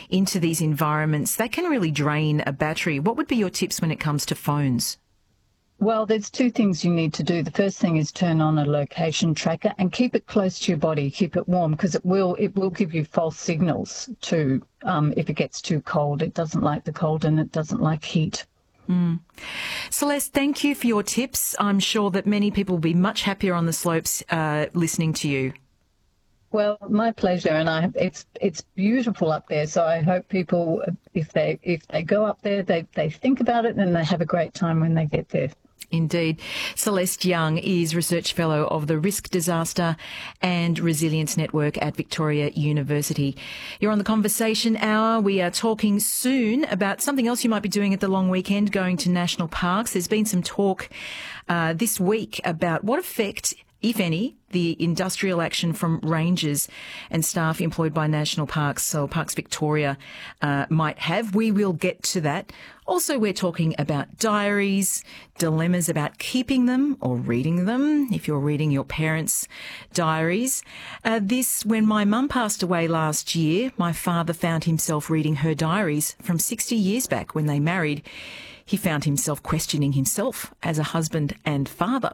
into these environments, that can really drain a battery. What would be your tips when it comes to phones? Well, there's two things you need to do. The first thing is turn on a location tracker and keep it close to your body, keep it warm, because it will give you false signals too if it gets too cold. It doesn't like the cold and it doesn't like heat. Celeste, thank you for your tips. I'm sure that many people will be much happier on the slopes listening to you. Well, my pleasure, and it's beautiful up there. So I hope people, if they go up there, they think about it and they have a great time when they get there. Indeed. Celeste Young is Research Fellow of the Risk Disaster and Resilience Network at Victoria University. You're on the Conversation Hour. We are talking soon about something else you might be doing at the long weekend, going to national parks. There's been some talk this week about what effect, if any, the industrial action from rangers and staff employed by national parks, so Parks Victoria, might have. We will get to that. Also, we're talking about diaries, dilemmas about keeping them or reading them, if you're reading your parents' diaries. When my mum passed away last year, my father found himself reading her diaries from 60 years back when they married. He found himself questioning himself as a husband and father.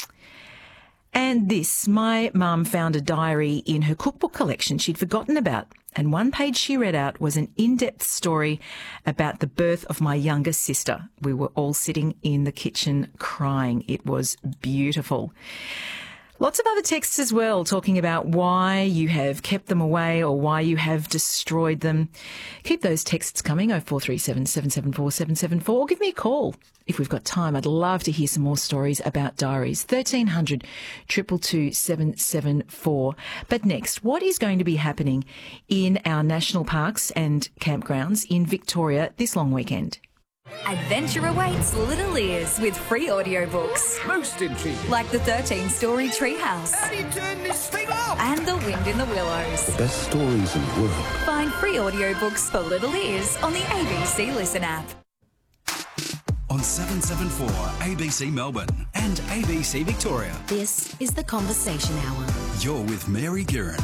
And my mum found a diary in her cookbook collection she'd forgotten about. And one page she read out was an in-depth story about the birth of my younger sister. We were all sitting in the kitchen crying. It was beautiful. Lots of other texts as well talking about why you have kept them away or why you have destroyed them. Keep those texts coming, 0437 774 774, or give me a call if we've got time. I'd love to hear some more stories about diaries. 1300 222 774. But next, what is going to be happening in our national parks and campgrounds in Victoria this long weekend? Adventure awaits little ears with free audiobooks. Most intriguing. Like the 13-story Treehouse. How do you turn this thing off? And The Wind in the Willows. The best stories in the world. Find free audiobooks for little ears on the ABC Listen app. On 774 ABC Melbourne and ABC Victoria. This is the Conversation Hour. You're with Mary Guerin.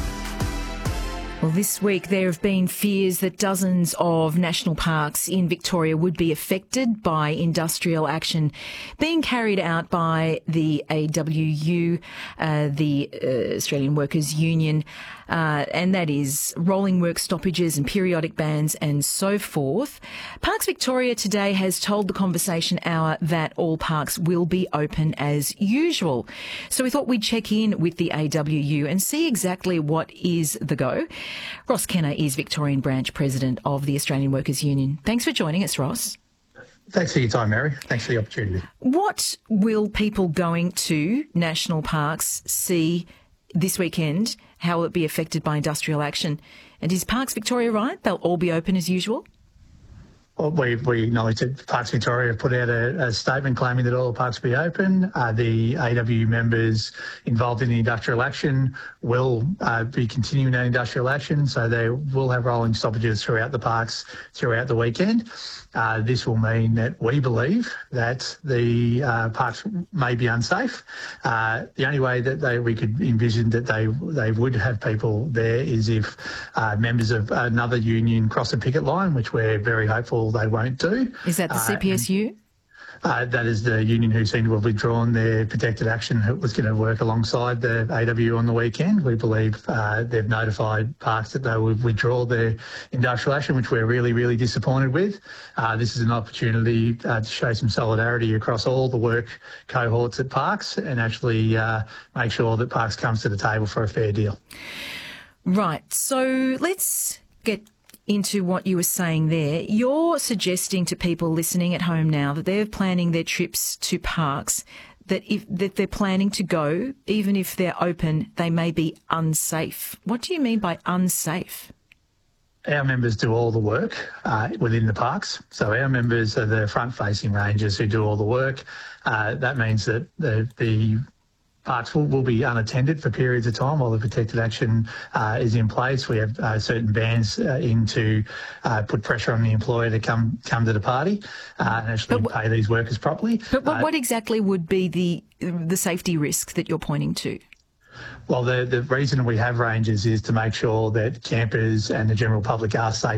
Well, this week there have been fears that dozens of national parks in Victoria would be affected by industrial action being carried out by the AWU, the Australian Workers' Union, and that is rolling work stoppages and periodic bans and so forth. Parks Victoria today has told the Conversation Hour that all parks will be open as usual. So we thought we'd check in with the AWU and see exactly what is the go. Ross Kenner is Victorian Branch President of the Australian Workers' Union. Thanks for joining us, Ross. Thanks for your time, Mary. Thanks for the opportunity. What will people going to national parks see this weekend? How will it be affected by industrial action? And is Parks Victoria right? They'll all be open as usual? Well, we acknowledge that Parks Victoria have put out a statement claiming that all the parks will be open. The AWU members involved in the industrial action will be continuing that industrial action, so they will have rolling stoppages throughout the parks throughout the weekend. This will mean that we believe that the parks may be unsafe. The only way that we could envision that they would have people there is if members of another union cross a picket line, which we're very hopeful they won't do. Is that the CPSU? That is the union who seem to have withdrawn their protected action that was going to work alongside the AWU on the weekend. We believe they've notified parks that they would withdraw their industrial action, which we're really, really disappointed with. This is an opportunity to show some solidarity across all the work cohorts at parks and actually make sure that parks comes to the table for a fair deal. Right. So let's get into what you were saying there. You're suggesting to people listening at home now that they're planning their trips to parks, that they're planning to go, even if they're open, they may be unsafe. What do you mean by unsafe? Our members do all the work within the parks. So our members are the front-facing rangers who do all the work. That means that the parks will be unattended for periods of time while the protected action is in place. We have certain bans to put pressure on the employer to come to the party and actually pay these workers properly. But what exactly would be the safety risk that you're pointing to? Well, the reason we have rangers is to make sure that campers and the general public are safe